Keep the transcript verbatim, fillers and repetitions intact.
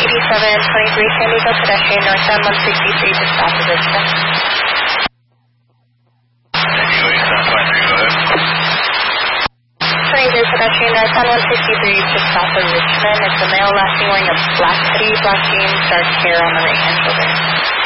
eighty-seven twenty-three San Diego pedestrian northbound one sixty-three just south of Richmond. twenty-three pedestrian northbound one sixty-three just south of Richmond. It's a male last seen wearing a black hoodie, black jeans, dark hair on the right hand shoulder.